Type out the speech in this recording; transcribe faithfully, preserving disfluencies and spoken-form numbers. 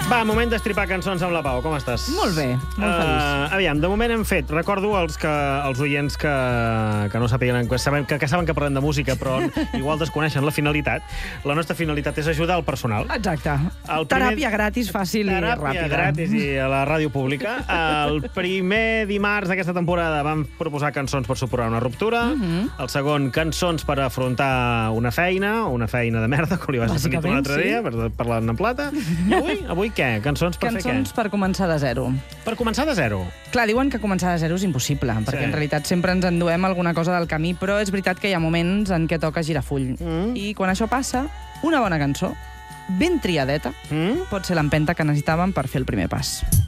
Va, moment d'estripar cançons amb la Pau. Com estàs? Molt bé, molt feliç. Uh, aviam, de moment hem fet, recordo els, que, els oients que, que no sàpiguen, que saben que, que saben que parlem de música, però igual desconeixen la finalitat. La nostra finalitat és ajudar el personal. Exacte. El primer... Teràpia gratis, fàcil i ràpida. Teràpia gratis i a la ràdio pública. El primer dimarts d'aquesta temporada vam proposar cançons per superar una ruptura. Uh -huh. El segon, cançons per afrontar una feina, una feina de merda, com li vas definir tu l'altre sí. dia, per parlar en plata. I avui, avui què? Cançons per Cançons fer què? Cançons per començar de zero. Per començar de zero? Clar, diuen que començar de zero és impossible, perquè sí. en realitat sempre ens enduem alguna cosa del camí, però és veritat que hi ha moments en què toca girar full. Mm. I quan això passa, una bona cançó, ben triadeta, mm. pot ser l'empenta que necessitàvem per fer el primer pas.